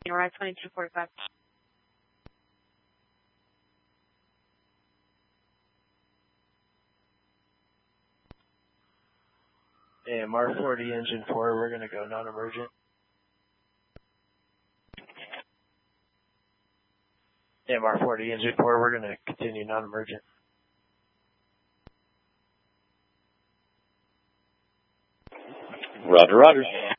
arrive 2245. AMR 40, engine 4, we're going to go non-emergent. AMR 40, engine 4, we're going to continue non-emergent. Roger, roger.